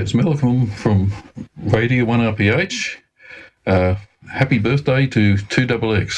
it's Malcolm from Radio 1RPH. Happy birthday to 2XX.